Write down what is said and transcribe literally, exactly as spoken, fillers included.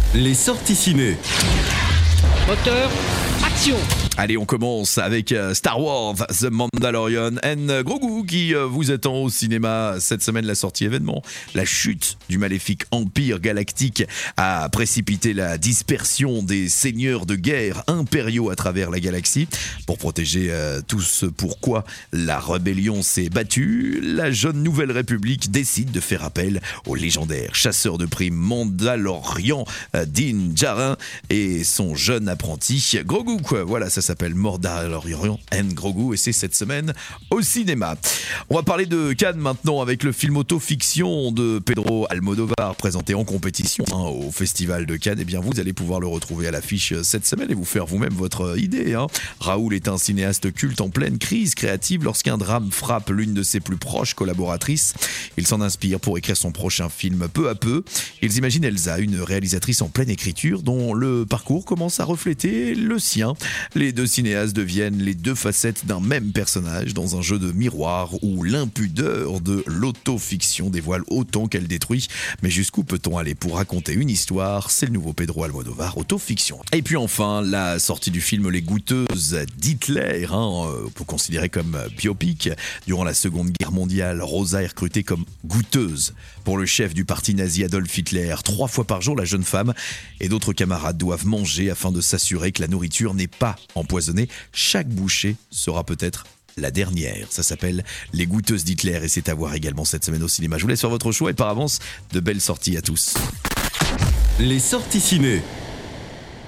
Les sorties ciné. Moteur, action. Allez, on commence avec Star Wars The Mandalorian and Grogu qui vous attend au cinéma cette semaine. La sortie événement, la chute du maléfique empire galactique a précipité la dispersion des seigneurs de guerre impériaux à travers la galaxie. Pour protéger euh, tout ce pourquoi la rébellion s'est battue, la jeune Nouvelle République décide de faire appel au légendaire chasseur de primes Mandalorian euh, Din Djarin et son jeune apprenti Grogu, quoi. Voilà, ça s'appelle Mandalorian and Grogu et c'est cette semaine au cinéma. On va parler de Cannes maintenant avec le film auto-fiction de Pedro Almodóvar présenté en compétition hein, au Festival de Cannes. Et bien vous allez pouvoir le retrouver à l'affiche cette semaine et vous faire vous-même votre idée. Hein. Raoul est un cinéaste culte en pleine crise créative lorsqu'un drame frappe l'une de ses plus proches collaboratrices. Il s'en inspire pour écrire son prochain film peu à peu. Ils imaginent Elsa, une réalisatrice en pleine écriture dont le parcours commence à refléter le sien. Les deux cinéastes deviennent les deux facettes d'un même personnage dans un jeu de miroir où l'impudeur de l'autofiction dévoile autant qu'elle détruit. Mais jusqu'où peut-on aller pour raconter une histoire ? C'est le nouveau Pedro Almodóvar, autofiction. Et puis enfin, la sortie du film Les Goûteuses d'Hitler, hein, on peut considérer comme biopic. Durant la Seconde Guerre mondiale, Rosa est recrutée comme goûteuse pour le chef du parti nazi Adolf Hitler. Trois fois par jour, la jeune femme et d'autres camarades doivent manger afin de s'assurer que la nourriture n'est pas empoisonnée. Chaque bouchée sera peut-être la dernière. Ça s'appelle Les Goûteuses d'Hitler et c'est à voir également cette semaine au cinéma. Je vous laisse faire votre choix et par avance, de belles sorties à tous. Les sorties ciné.